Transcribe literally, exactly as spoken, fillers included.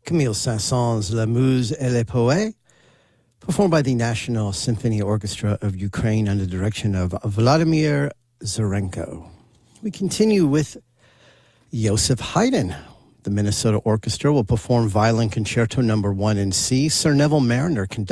Camille Saint-Saëns' La Muse et les Poètes, performed by the National Symphony Orchestra of Ukraine under the direction of Vladimir Zarenko. We continue with Joseph Haydn. The Minnesota Orchestra will perform Violin Concerto Number One in C. Sir Neville Marriner conducts